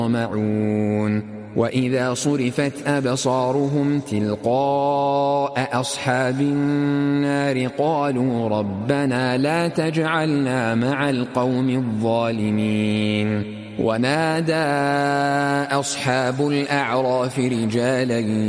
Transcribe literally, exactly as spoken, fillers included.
يطمعون وإذا صرفت أبصارهم تلقاء أصحاب النار قالوا ربنا لا تجعلنا مع القوم الظالمين ونادى أصحاب الأعراف رجالا